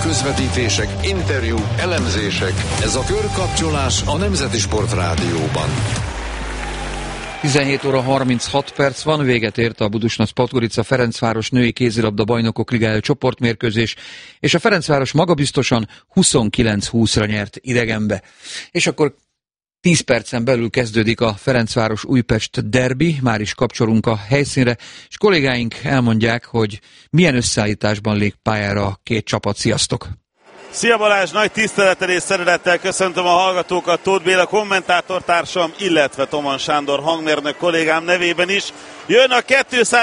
közvetítések, interjúk, elemzések. Ez a Körkapcsolás a Nemzeti Sport Rádióban. 17 óra 36 perc van, véget ért a Budusnasz Podgorica Ferencváros női kézilabda bajnokok ligája csoportmérkőzés, és a Ferencváros magabiztosan 29-20-ra nyert idegenbe. És akkor 10 percen belül kezdődik a Ferencváros-Újpest derbi, már is kapcsolunk a helyszínre, és kollégáink elmondják, hogy milyen összeállításban lép pályára a két csapat. Sziasztok! Szia Balázs, nagy tisztelettel és szeretettel köszöntöm a hallgatókat Tóth Béla kommentátortársam, illetve Toman Sándor hangmérnök kollégám nevében is. Jön a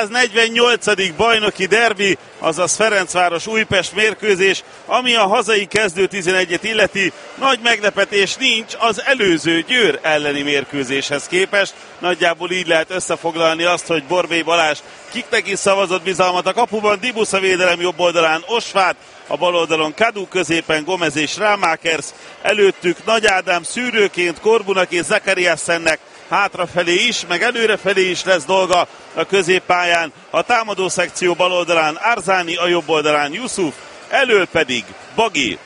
248. bajnoki derbi, azaz Ferencváros-Újpest mérkőzés, ami a hazai kezdő 11-et illeti. Nagy meglepetés nincs az előző Győr elleni mérkőzéshez képest. Nagyjából így lehet összefoglalni azt, hogy Borbély Balázs kiknek is szavazott bizalmat a kapuban, Dibusz a védelem jobb oldalán, Osváth, a bal oldalon Kadu, középen Gomez és Rámákers, előttük Nagy Ádám szűrőként Korbunak és Zakariassennek hátrafelé is, meg előrefelé is lesz dolga a középpályán, a támadó szekció bal oldalán Arzáni, a jobb oldalán Yusuf, elől pedig Bagi.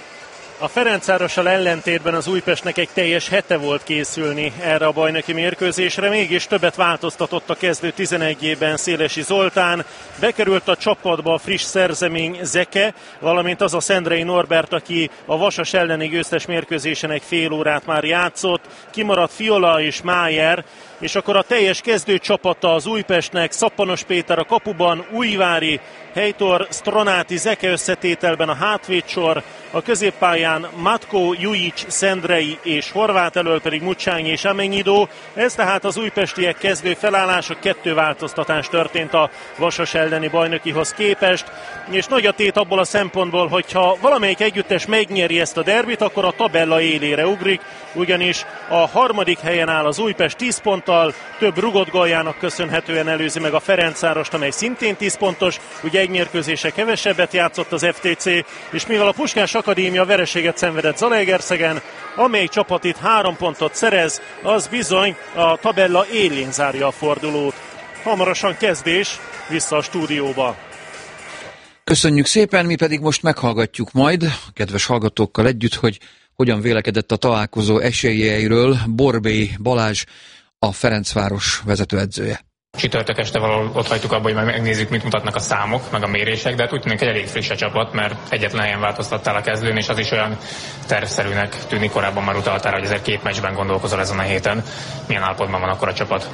A Ferencvárossal ellentétben az Újpestnek egy teljes hete volt készülni erre a bajnoki mérkőzésre, mégis többet változtatott a kezdő 11-ében Szélesi Zoltán, bekerült a csapatba a friss szerzemény Zeke, valamint az a Szendrei Norbert, aki a Vasas elleni győztes mérkőzésen egy fél órát már játszott, kimaradt Fiola és Májer, és akkor a teljes kezdő csapata az Újpestnek: Szappanos Péter a kapuban, Újvári, Heitor, Stronáti, Zeke összetételben a hátvédsor, a középpályán Matko, Jujic, Szendrei és Horváth, elől pedig Mucsányi és Amenyidó. Ez tehát az újpestiek kezdő felállása, 2 változtatás történt a Vasas elleni bajnokihoz képest, és nagy a tét abból a szempontból, hogyha valamelyik együttes megnyeri ezt a derbit, akkor a tabella élére ugrik, ugyanis a 3. helyen áll az Újpest 10 ponttal, több rugott góljának köszönhetően előzi meg a Ferencvárost, amely szintén 10 pontos, ugye egy mérkőzése kevesebbet játszott az FTC, és mivel a Puskás Akadémia vereséget szenvedett Zalaegerszegen, amely csapat itt 3 pontot szerez, az bizony a tabella élén zárja a fordulót. Hamarosan kezdés, vissza a stúdióba. Köszönjük szépen, mi pedig most meghallgatjuk majd a kedves hallgatókkal együtt, hogy hogyan vélekedett a találkozó esélyeiről Borbély Balázs, a Ferencváros vezetőedzője. Csütörtök este valahol ott hagytuk abba, hogy megnézzük, mit mutatnak a számok, meg a mérések, de hát úgy tűnik, egy elég friss a csapat, mert egyetlen helyen változtattál a kezdőn, és az is olyan tervszerűnek tűnik, korábban már utaltál, hogy ezért 2 meccsben gondolkozol ezen a héten. Milyen állapotban van akkor a csapat?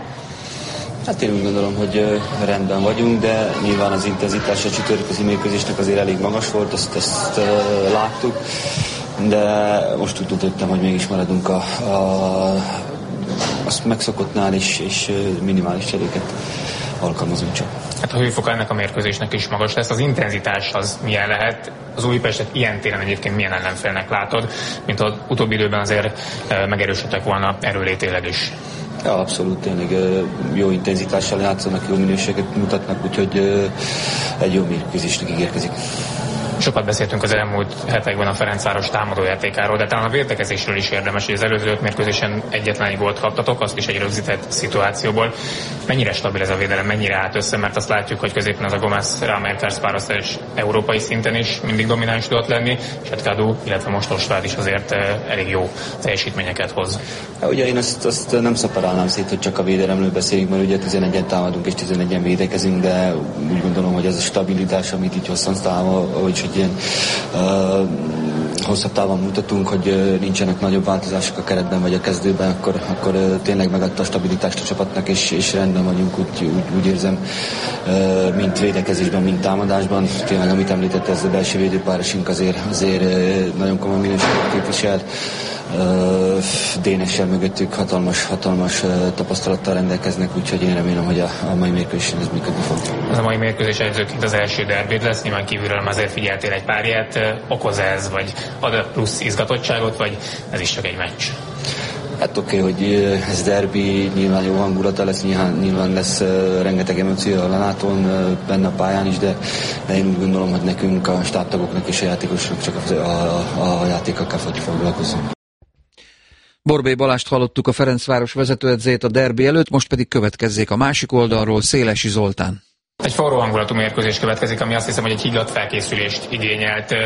Hát én úgy gondolom, hogy rendben vagyunk, de nyilván az intenzitás a csütörtöközi mérkőzésnek azért elég magas volt, ezt láttuk, de most úgy döntöttem, hogy mégis maradunk azt megszokottnál és minimális cseréket alkalmazunk csak. Hát a hőfoka ennek a mérkőzésnek is magas lesz. Az intenzitás az milyen lehet? Az Újpestet ilyen téren egyébként milyen ellenfélnek látod, mint az utóbbi időben azért megerősödtek volna erőlétileg is? Ja, abszolút, tényleg jó intenzitással játszanak, jó minőséget mutatnak, úgyhogy egy jó mérkőzésnek ígérkezik. Sokat beszéltünk az elmúlt hetekben a Ferencváros támadójátékáról, de talán a védekezésről is érdemes, hogy az előző 5 mérkőzésen egyetlen gólt kaptatok, azt is egy rögzített szituációból. Mennyire stabil ez a védelem, mennyire állt össze, mert azt látjuk, hogy középen ez a Gomez Rámákers párosztás európai szinten is mindig domináns tudott lenni, és hát Kadu, illetve most Osváth is azért elég jó teljesítményeket hoz. Ugye én azt nem szeparálnám szét, hogy csak a védelemről beszéljünk, mert ugye 11-en támadunk és 11-en védekezünk, de úgy gondolom, hogy ez a stabilitás, amit így hosszan távol, hogy ilyen hosszabb távon mutatunk, hogy nincsenek nagyobb változások a keretben vagy a kezdőben, akkor tényleg megadta a stabilitást a csapatnak, és rendben vagyunk, úgy érzem, mint védekezésben, mint támadásban. Tényleg, amit említett, ez a belső védőpárosunk azért nagyon komoly minőséget képvisel. Dénessel mögöttük hatalmas tapasztalattal rendelkeznek, úgyhogy én remélem, hogy a mai mérkőzésen ez működni fog. Ez a mai mérkőzés egyébként az első derbid lesz, nyilván kívülről azért figyeltél egy párját. Okoz ez, vagy ad plusz izgatottságot, vagy ez is csak egy meccs? Hát oké, hogy ez derbi, nyilván jó hangulata lesz, nyilván lesz rengeteg emóció a Lenáton benne a pályán is, de én úgy gondolom, hogy nekünk, a stábtagoknak és a játékosoknak csak a játékkal kell foglalkozni. Borbély Balást hallottuk, a Ferencváros vezetőedzőjét a derbi előtt, most pedig következzék a másik oldalról Szélesi Zoltán. Egy forró hangulatú mérkőzés következik, ami azt hiszem, hogy egy higgadt felkészülést igényelt.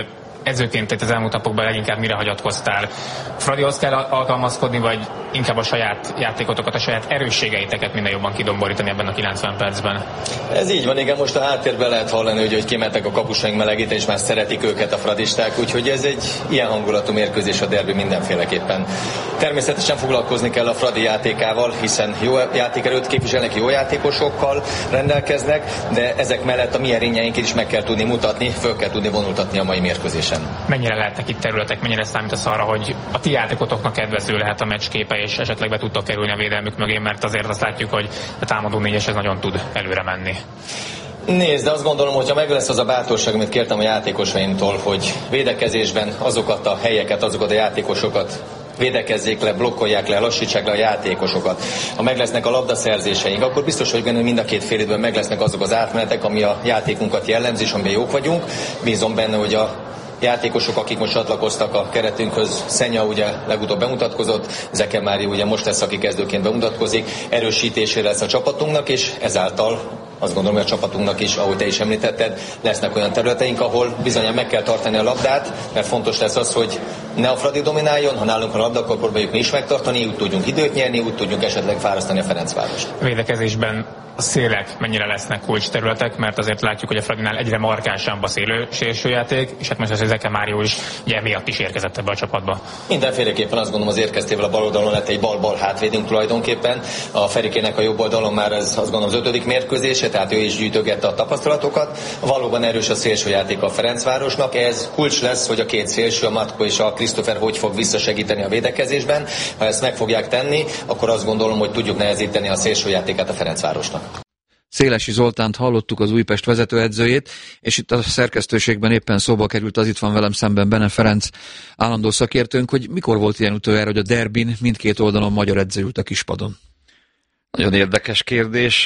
edzőként itt az elmúlt napokban leginkább mire hagyatkoztál? Fradihoz kell alkalmazkodni, vagy inkább a saját játékotokat, a saját erősségeiteket minden jobban kidomborítani ebben a 90 percben? Ez így van, igen, most a háttérben lehet hallani, hogy kimentek a kapusaink melegíteni, és már szeretik őket a fradisták, úgyhogy ez egy ilyen hangulatú mérkőzés a derbi mindenféleképpen. Természetesen foglalkozni kell a Fradi játékával, hiszen jó játékerőt képviselnek, jó játékosokkal rendelkeznek, de ezek mellett a mi erényeinket is meg kell tudni mutatni, föl kell tudni vonultatni a mai mérkőzésen. Mennyire lehetnek itt területek, mennyire számítasz arra, hogy a ti játékotoknak kedvező lehet a meccsképe, és esetleg be tudtok kerülni a védelmük mögé, mert azért azt látjuk, hogy a támadó négyes ez nagyon tud előre menni. Nézd, de azt gondolom, hogyha meg lesz az a bátorság, amit kértem a játékosaimtól, hogy védekezésben azokat a helyeket, azokat a játékosokat védekezzék le, blokkolják le, lassítsák le a játékosokat. Ha meg lesznek a labdaszerzéseink, akkor biztos vagyok benne, hogy mind a két fél időben meg lesznek azok az átmenetek, ami a játékunkat jellemzi, és amiben jók vagyunk. Bízom benne, hogy a játékosok, akik most csatlakoztak a keretünkhöz, Szenya ugye legutóbb bemutatkozott, Zeke Mári ugye most lesz, aki kezdőként bemutatkozik, erősítésére lesz a csapatunknak, és ezáltal azt gondolom, hogy a csapatunknak is, ahogy te is említetted, lesznek olyan területeink, ahol bizonyan meg kell tartani a labdát, mert fontos lesz az, hogy ne a Fradi domináljon, ha nálunk a labda, akkor próbáljuk mi is megtartani, úgy tudjunk időt nyerni, úgy tudjunk esetleg fárasztani a Ferencvárost. Védekezésben a szélek mennyire lesznek kulcs területek, mert azért látjuk, hogy a Fradinál egyre markánsabb a szélsőjáték, és hát most az Zeke Mário is ugye miatt is érkezett ebbe a csapatba. Mindenféleképpen azt gondolom, az érkeztével a bal oldalon lett egy bal-bal hátvédünk tulajdonképpen. A Ferikének a jobb oldalon már ez azt gondolom az 5. mérkőzése, tehát ő is gyűjtögette a tapasztalatokat. Valóban erős a szélsőjáték a Ferencvárosnak. Ez kulcs lesz, hogy a két szélső, a Matko és a Christopher hogy fog visszasegíteni a védekezésben. Ha ezt meg fogják tenni, akkor azt gondolom, hogy tudjuk nehezíteni a szélsőjátékát a Ferencvárosnak. Szélesi Zoltánt hallottuk, az Újpest vezetőedzőjét, és itt a szerkesztőségben éppen szóba került, az itt van velem szemben Bene Ferenc állandó szakértőnk, hogy mikor volt ilyen utoljára, hogy a derbin mindkét oldalon magyar edző ült a kispadon. Nagyon érdekes kérdés.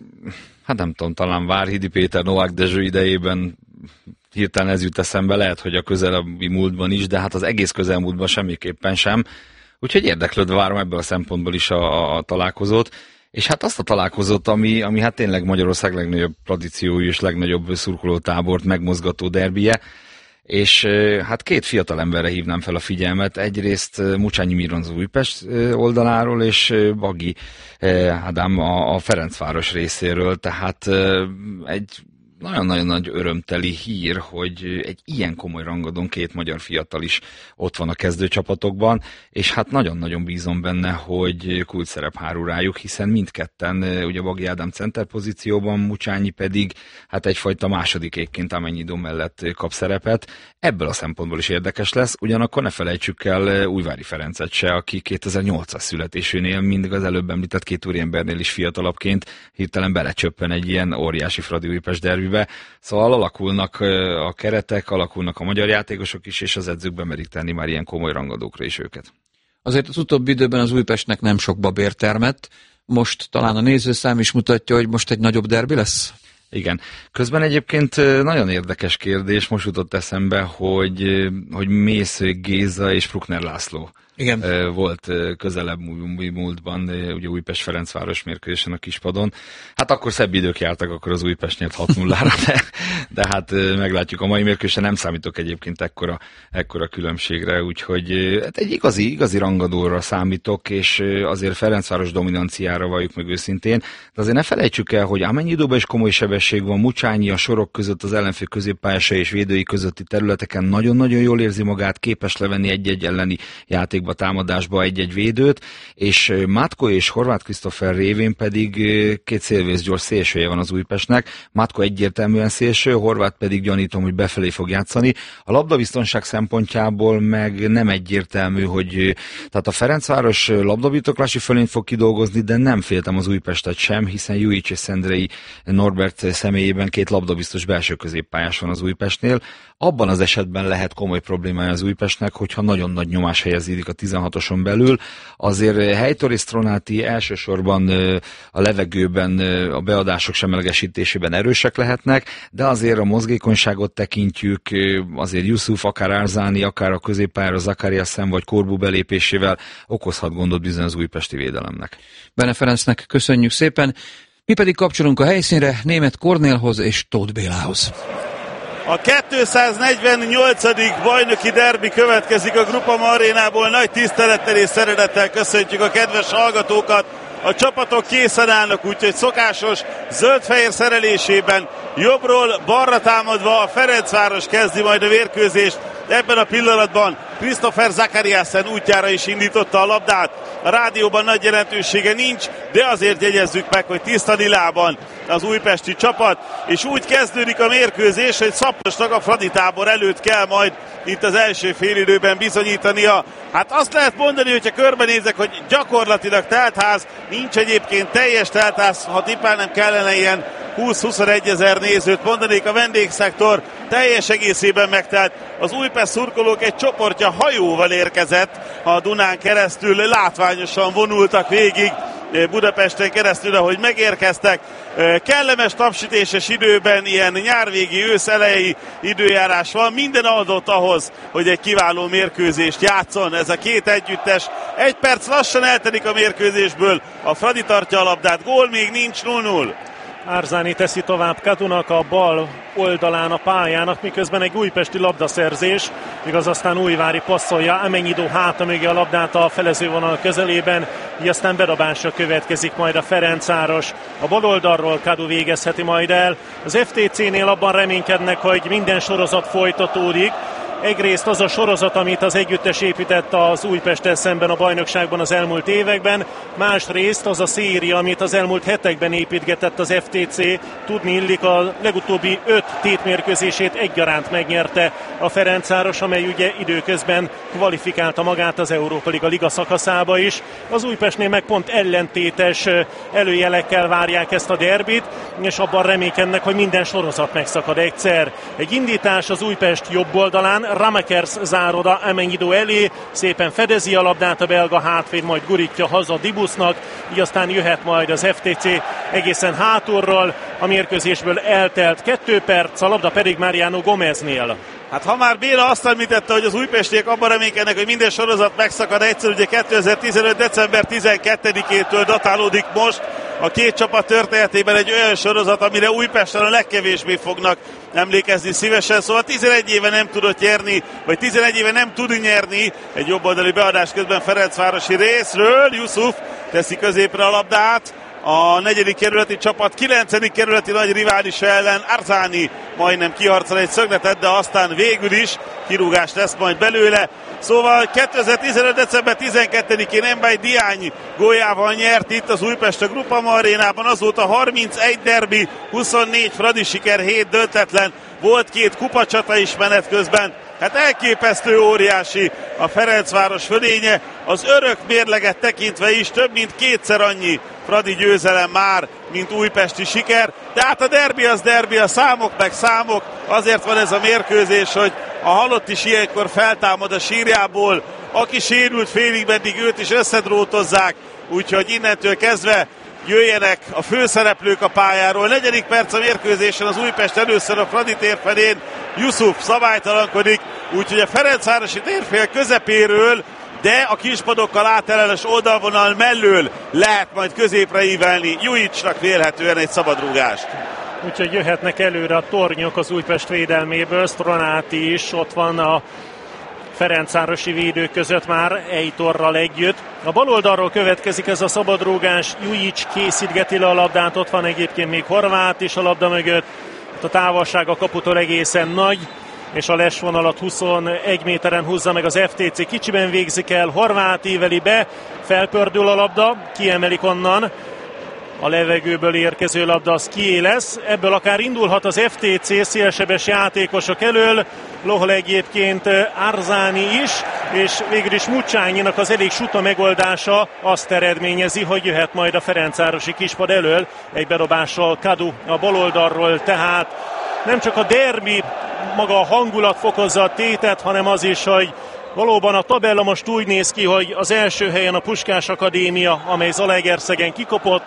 Hát nem tudom, talán Várhidi Péter, Novák Dezső idejében hirtelen ez jut eszembe, lehet, hogy a közelebbi múltban is, de hát az egész közelmúltban semmiképpen sem. Úgyhogy érdeklődve várom ebből a szempontból is a találkozót. És hát azt a találkozót, ami hát tényleg Magyarország legnagyobb tradíciójú és legnagyobb szurkolótábort megmozgató derbije, és hát két fiatal emberre hívnám fel a figyelmet. Egyrészt Mucsányi Miron az Újpest oldaláról, és Bagi Ádám a Ferencváros részéről, tehát egy nagyon-nagyon nagy örömteli hír, hogy egy ilyen komoly rangadón két magyar fiatal is ott van a kezdőcsapatokban, és hát nagyon-nagyon bízom benne, hogy kulcs szerep hárul rájuk, hiszen mindketten, ugye Bagi Ádám center pozícióban, Mucsányi pedig hát egyfajta második égként Amennyidó mellett kap szerepet. Ebből a szempontból is érdekes lesz, ugyanakkor ne felejtsük el Újvári Ferencet se, aki 2008-as születésűnél mindig az előbb említett két úriembernél is fiatalabbként hirtelen belecsöppen egy ilyen óriási Fradi Újpest derbibe. Szóval alakulnak a keretek, alakulnak a magyar játékosok is, és az edzők bemerik tenni már ilyen komoly rangadókra is őket. Azért az utóbbi időben az Újpestnek nem sok babér termett, most talán a nézőszám is mutatja, hogy most egy nagyobb derbi lesz? Igen. Közben egyébként nagyon érdekes kérdés, most jutott eszembe, hogy Mész Géza és Bruckner László. Igen. Volt közelebb múltban, ugye Újpest-Ferencváros mérkőzésen a kispadon. Hát akkor szebb idők jártak, akkor az Újpest nyert 6-0-ra, de hát meglátjuk, a mai mérkőzésen nem számítok egyébként ekkora különbségre, úgyhogy hát egy igazi rangadóra számítok, és azért Ferencváros dominanciára valljuk meg őszintén, de azért ne felejtsük el, hogy amennyi időben is komoly sebesség van, Mucsányi a sorok között, az ellenfél középpályásai és védői közötti területeken nagyon-nagyon jól érzi magát, képes levenni egy-egy elleni játék támadásba egy-egy védőt, és Matko és Horváth Krisztófer révén pedig két szélvészgyors szélsője van az Újpestnek. Matko egyértelműen szélső, Horváth pedig gyanítom, hogy befelé fog játszani. A labdabiztonság szempontjából meg nem egyértelmű, hogy tehát a Ferencváros labdabirtoklási fölényt fog kidolgozni, de nem féltem az Újpestet sem, hiszen Jujic és Szendrei Norbert személyében két labdabiztos belső középpályás van az Újpestnél. Abban az esetben lehet komoly problémája az Újpestnek, hogyha nagyon nagy nyomás helyeződik a 16-oson belül. Azért Heitor és Stronati elsősorban a levegőben, a beadások semlegesítésében erősek lehetnek, de azért a mozgékonyságot tekintjük, azért Yusuf, akár Arzani, akár a középpályára Zakariasen vagy Korbu belépésével okozhat gondot bizony az újpesti védelemnek. Bene Ferencnek köszönjük szépen. Mi pedig kapcsolunk a helyszínre Németh Kornélhoz és Tóth Bélához. A 248. bajnoki derbi következik a Groupama arénából. Nagy tisztelettel és szeretettel köszöntjük a kedves hallgatókat. A csapatok készen állnak, úgyhogy szokásos zöld-fehér szerelésében jobbról balra támadva a Ferencváros kezdi majd a mérkőzést. Ebben a pillanatban Christopher Zakariasen útjára is indította a labdát. A rádióban nagy jelentősége nincs, de azért jegyezzük meg, hogy tiszta lilában az újpesti csapat, és úgy kezdődik a mérkőzés, hogy Szapposnak a Fradi tábor előtt kell majd itt az első félidőben bizonyítania. Hát azt lehet mondani, hogyha körbenézek, hogy gyakorlatilag teltház, nincs egyébként teljes teltház, ha tippelnem kellene ilyen 20-21 ezer nézőt mondanék, a vendégszektor teljes egészében megtelt. Az Újpest szurkolók egy csoportja hajóval érkezett a Dunán keresztül, látványosan vonultak végig Budapesten keresztül, ahogy megérkeztek. Kellemes napsütéses időben, ilyen nyárvégi, ősz elejé időjárás van. Minden adott ahhoz, hogy egy kiváló mérkőzést játszon ez a két együttes. 1 perc lassan eltelik a mérkőzésből. A Fradi tartja a labdát, gól még nincs, 0-0. Arzani teszi tovább Kadunak a bal oldalán a pályának, miközben egy újpesti labdaszerzés, igaz, aztán Újvári passzolja, Amennyidó háta mögé a labdát a felezővonal közelében, így aztán bedobásra következik majd a Ferencváros. A bal oldalról Kadu végezheti majd el. Az FTC-nél abban reménykednek, hogy minden sorozat folytatódik. Egyrészt az a sorozat, amit az együttes épített az Újpesttel szemben a bajnokságban az elmúlt években, másrészt az a széria, amit az elmúlt hetekben építgetett az FTC. Tudni illik, a legutóbbi 5 tétmérkőzését egyaránt megnyerte a Ferencváros, amely ugye időközben kvalifikálta magát az Európa Liga szakaszába is. Az Újpestnél meg pont ellentétes előjelekkel várják ezt a derbit, és abban reménykednek, hogy minden sorozat megszakad egyszer. Egy indítás az Újpest jobb oldalán, Ramakers zár oda Amennyidó elé, szépen fedezi a labdát a belga hátvéd, majd gurítja haza Dibusznak, így aztán jöhet majd az FTC egészen hátulról. A mérkőzésből eltelt 2 perc, a labda pedig Mariano Gomeznél. Hát ha már Béla azt említette, hogy az újpestiek abban reménykednek, hogy minden sorozat megszakad egyszer, ugye 2015. december 12-től datálódik most a két csapat történetében egy olyan sorozat, amire Újpesten a legkevésbé fognak emlékezni szívesen, szóval 11 éve nem tudott nyerni, vagy 11 éve nem tud nyerni. Egy jobboldali beadás közben Ferencvárosi részről Yusuf teszi középre a labdát. A 4. kerületi csapat 9. kerületi nagy rivális ellen Arzani majdnem kiharcol egy szögletet, de aztán végül is kirúgás lesz majd belőle. Szóval 2015. december 12-én Mbaye Diagne góljával nyert itt az Újpest a Groupama arénában, azóta 31 derbi, 24 Fradi siker, 7 döntetlen, volt 2 kupacsata is menet közben. Hát elképesztő, óriási a Ferencváros fölénye, az örök mérleget tekintve is több mint 2-szer annyi Fradi győzelem már, mint újpesti siker, de hát a derbi az derbi, a számok meg számok, azért van ez a mérkőzés, hogy a halott is ilyenkor feltámad a sírjából, aki sérült félig meddig, őt is összedrótozzák, úgyhogy innentől kezdve jöjjenek a főszereplők a pályáról. 4. perc a mérkőzésen, az Újpest először a Fradi tér felén, Yusuf szabálytalankodik, úgyhogy a Ferencvárosi térfél közepéről, de a kispadokkal átellenes oldalvonal mellől lehet majd középre ívelni Jujicsnak vélhetően egy szabadrúgást. Úgyhogy jöhetnek előre a tornyok az Újpest védelméből, Stronáti is ott van a ferencvárosi védők között már Eitorral együtt. A bal oldalról következik ez a szabadrúgás, Jujics készítgeti le a labdát, ott van egyébként még Horváth is a labda mögött, a távolság a kaputól egészen nagy, és a lesvonalat 21 méteren húzza meg az FTC, kicsiben végzik el, Horváth íveli be, felpördül a labda, kiemelik onnan, a levegőből érkező labda az kié lesz, ebből akár indulhat az FTC szélsebes játékosok elől, Lohol egyébként Arzani is, és végül is Mucsányinak az elég suta megoldása azt eredményezi, hogy jöhet majd a ferencvárosi kispad elől egy bedobással Kadu a baloldalról, tehát nem csak a derbi, maga a hangulat fokozza a tétet, hanem az is, hogy valóban a tabella most úgy néz ki, hogy az első helyen a Puskás Akadémia, amely Zalaegerszegen kikopott,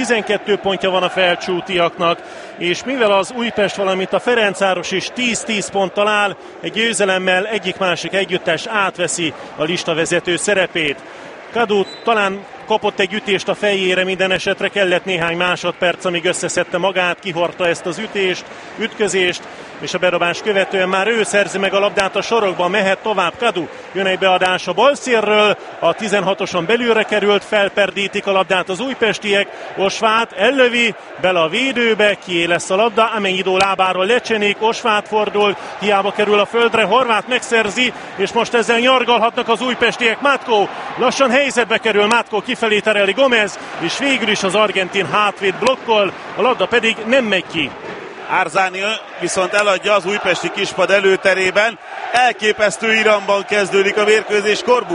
12 pontja van a felcsútiaknak, és mivel az Újpest, valamint a Ferencváros is 10-10 ponttal áll, egy győzelemmel egyik-másik együttes átveszi a listavezető szerepét. Kadu talán kapott egy ütést a fejére, minden esetre kellett néhány másodperc, amíg összeszedte magát, kihordta ezt az ütközést, és a berobás követően már ő szerzi meg a labdát a sorokban, mehet tovább Kadu. Jön egy beadás a balszélről, a 16-oson belülre került, felperdítik a labdát az újpestiek, Osvát ellövi, bele a védőbe, kié lesz a labda, Amennyidó lábáról lecsenik, Osvát fordul, hiába kerül a földre, Horváth megszerzi, és most ezzel nyargalhatnak az újpestiek. Mátkó lassan helyzetbe kerül, Mátkó kifelé tereli Gomez, és végül is az argentin hátvéd blokkol, a labda pedig nem megy ki. Árzáni viszont eladja az újpesti kispad előterében. Elképesztő iramban kezdődik a mérkőzés. Korbu